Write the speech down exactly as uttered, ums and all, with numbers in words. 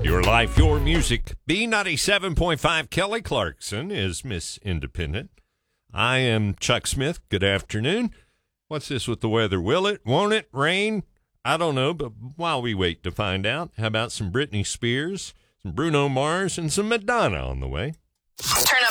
Your life, your music. B ninety-seven point five. Kelly Clarkson is Miss Independent. I am Chuck Smith. Good afternoon. What's this with the weather? Will it? Won't it? Rain? I don't know, but while we wait to find out, how about some Britney Spears, some Bruno Mars, and some Madonna on the way?